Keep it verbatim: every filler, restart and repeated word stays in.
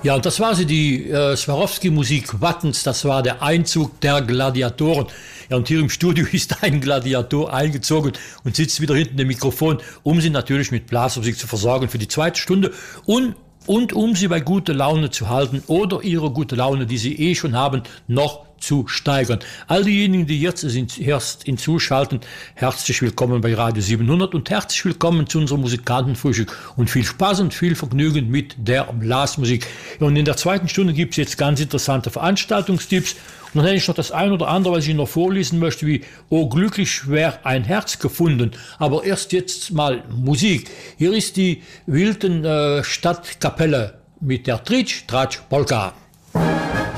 Ja, und das war sie, die äh, Swarovski-Musik Wattens, das war der Einzug der Gladiatoren. Ja, und hier im Studio ist ein Gladiator eingezogen und sitzt wieder hinten im Mikrofon, um sie natürlich mit Blasmusik zu versorgen für die zweite Stunde und, und um sie bei guter Laune zu halten oder ihre gute Laune, die sie eh schon haben, noch zu steigern. All diejenigen, die jetzt erst hinzuschalten, herzlich willkommen bei Radio siebenhundert und herzlich willkommen zu unserem Musikantenfrühstück und viel Spaß und viel Vergnügen mit der Blasmusik. Und in der zweiten Stunde gibt es jetzt ganz interessante Veranstaltungstipps. Und dann hätte ich noch das ein oder andere, was ich noch vorlesen möchte, wie "Oh, glücklich wär ein Herz gefunden". Aber erst jetzt mal Musik. Hier ist die Wilton äh, Stadtkapelle mit der Tritsch, Tratsch, Polka.